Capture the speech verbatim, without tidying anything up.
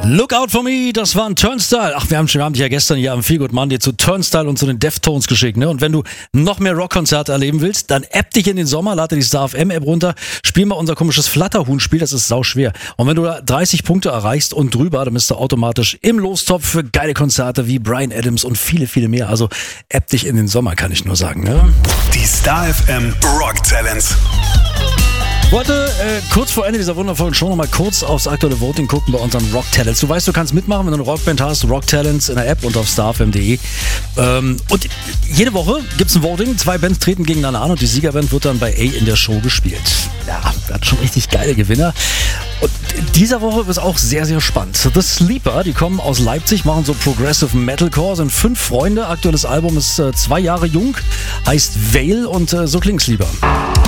Look out for me, das war ein Turnstile. Ach, wir haben, wir haben dich ja gestern hier am Feel Good Monday zu Turnstile und zu den Deftones geschickt, ne? Und wenn du noch mehr Rockkonzerte erleben willst, dann app dich in den Sommer, lade die Star F M App runter, spiel mal unser komisches Flatterhuhn-Spiel, das ist sauschwer. Und wenn du da dreißig Punkte erreichst und drüber, dann bist du automatisch im Lostopf für geile Konzerte wie Bryan Adams und viele, viele mehr. Also app dich in den Sommer, kann ich nur sagen, ne? Die Star F M Rock Talents. Wollte äh, kurz vor Ende dieser wundervollen Show noch mal kurz aufs aktuelle Voting gucken bei unseren Rock Talents. Du weißt, du kannst mitmachen, wenn du eine Rockband hast, Rock Talents in der App und auf starfm punkt de. Ähm, und jede Woche gibt es ein Voting. Zwei Bands treten gegeneinander an und die Siegerband wird dann bei A in der Show gespielt. Ja, das hat schon richtig geile Gewinner. Und dieser Woche ist auch sehr, sehr spannend. The Sleeper, die kommen aus Leipzig, machen so Progressive Metalcore, sind fünf Freunde. Aktuelles Album ist äh, zwei Jahre jung, heißt Veil und äh, so klingt's lieber.